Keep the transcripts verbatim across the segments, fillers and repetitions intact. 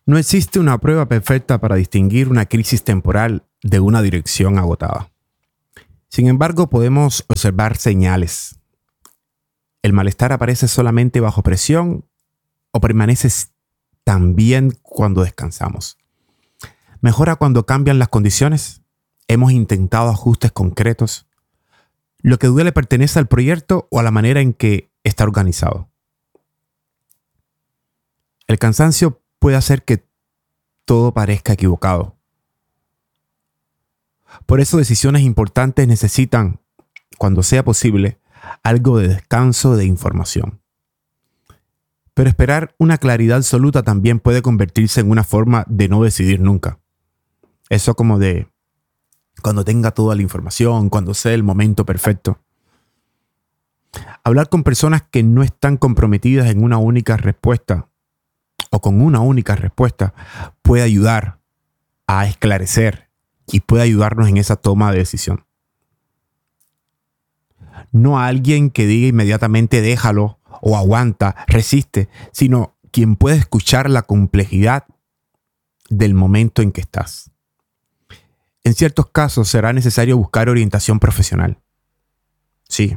No existe una prueba perfecta para distinguir una crisis temporal de una dirección agotada. Sin embargo, podemos observar señales. ¿El malestar aparece solamente bajo presión o permanece también cuando descansamos? ¿Mejora cuando cambian las condiciones? ¿Hemos intentado ajustes concretos? ¿Lo que duele pertenece al proyecto o a la manera en que está organizado? El cansancio puede hacer que todo parezca equivocado. Por eso decisiones importantes necesitan, cuando sea posible, algo de descanso de información. Pero esperar una claridad absoluta también puede convertirse en una forma de no decidir nunca. Eso como de cuando tenga toda la información, cuando sea el momento perfecto. Hablar con personas que no están comprometidas en una única respuesta o con una única respuesta puede ayudar a esclarecer y puede ayudarnos en esa toma de decisión. No a alguien que diga inmediatamente déjalo o aguanta, resiste, sino quien puede escuchar la complejidad del momento en que estás. En ciertos casos será necesario buscar orientación profesional. Sí,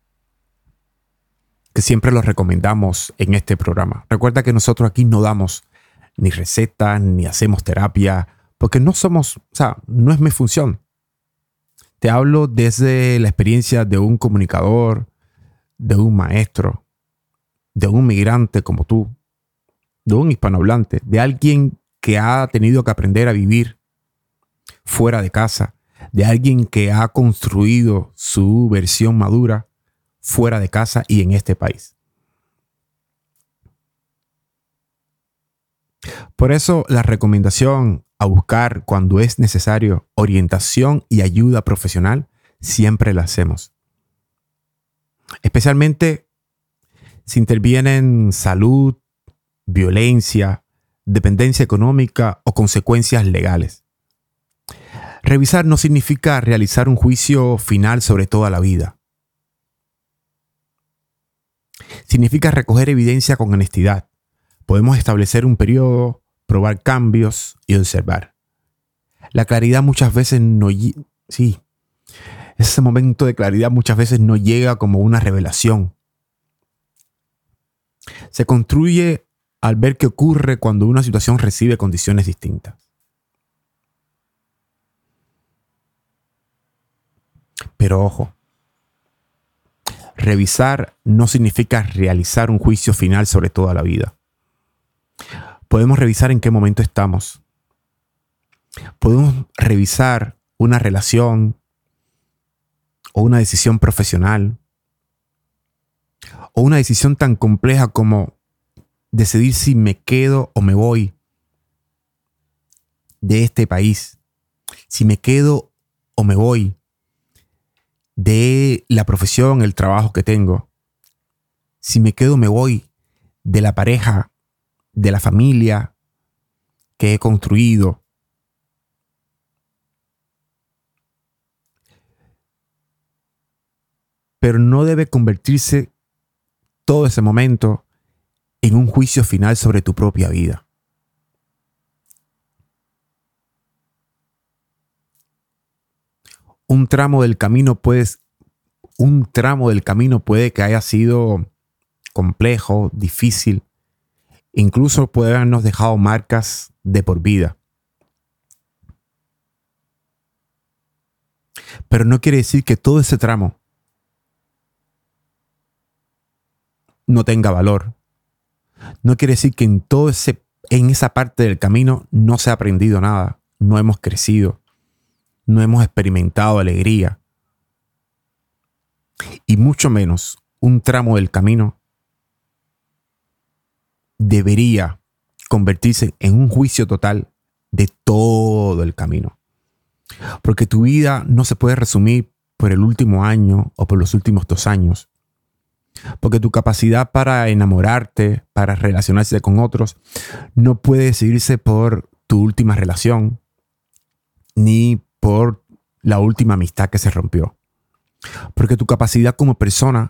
que siempre lo recomendamos en este programa. Recuerda que nosotros aquí no damos ni recetas, ni hacemos terapia, porque no somos, o sea, no es mi función. Te hablo desde la experiencia de un comunicador, de un maestro, de un migrante como tú, de un hispanohablante, de alguien que ha tenido que aprender a vivir fuera de casa, de alguien que ha construido su versión madura fuera de casa y en este país. Por eso la recomendación a buscar cuando es necesario orientación y ayuda profesional siempre la hacemos. Especialmente si intervienen salud, violencia, dependencia económica o consecuencias legales. Revisar no significa realizar un juicio final sobre toda la vida. Significa recoger evidencia con honestidad. Podemos establecer un periodo, probar cambios y observar. La claridad muchas veces no... Sí, ese momento de claridad muchas veces no llega como una revelación. Se construye al ver qué ocurre cuando una situación recibe condiciones distintas. Pero ojo, revisar no significa realizar un juicio final sobre toda la vida. Podemos revisar en qué momento estamos. Podemos revisar una relación o una decisión profesional o una decisión tan compleja como decidir si me quedo o me voy de este país, si me quedo o me voy de la profesión, el trabajo que tengo, si me quedo o me voy de la pareja, de la familia que he construido. Pero no debe convertirse todo ese momento en un juicio final sobre tu propia vida. Un tramo del camino puede, un tramo del camino puede que haya sido complejo, difícil, incluso puede habernos dejado marcas de por vida. Pero no quiere decir que todo ese tramo no tenga valor. No quiere decir que en todo ese, en esa parte del camino no se ha aprendido nada, no hemos crecido, no hemos experimentado alegría. Y mucho menos un tramo del camino debería convertirse en un juicio total de todo el camino. Porque tu vida no se puede resumir por el último año o por los últimos dos años. Porque tu capacidad para enamorarte, para relacionarse con otros, no puede decidirse por tu última relación, ni por la última amistad que se rompió. Porque tu capacidad como persona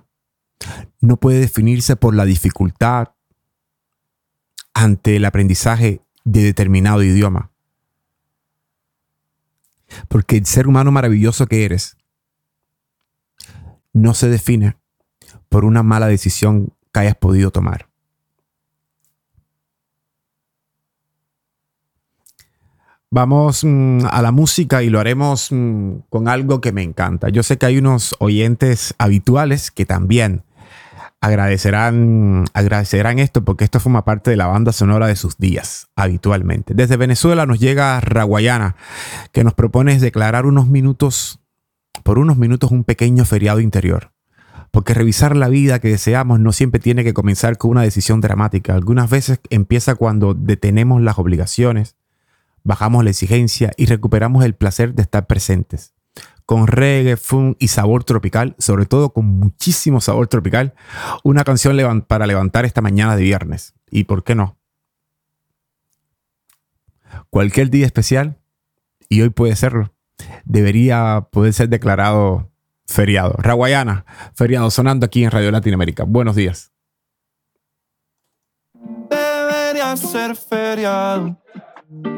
no puede definirse por la dificultad ante el aprendizaje de determinado idioma. Porque el ser humano maravilloso que eres no se define por una mala decisión que hayas podido tomar. Vamos mmm, a la música y lo haremos mmm, con algo que me encanta. Yo sé que hay unos oyentes habituales que también agradecerán, agradecerán esto porque esto forma parte de la banda sonora de sus días habitualmente. Desde Venezuela nos llega Raguayana, que nos propone declarar unos minutos, por unos minutos un pequeño feriado interior. Porque revisar la vida que deseamos no siempre tiene que comenzar con una decisión dramática. Algunas veces empieza cuando detenemos las obligaciones, bajamos la exigencia y recuperamos el placer de estar presentes. Con reggae, funk y sabor tropical, sobre todo con muchísimo sabor tropical, una canción levant- para levantar esta mañana de viernes. ¿Y por qué no? Cualquier día especial, y hoy puede serlo, debería poder ser declarado feriado. Raguayana, feriado, sonando aquí en Radio Latinoamérica. Buenos días. Debería ser feriado.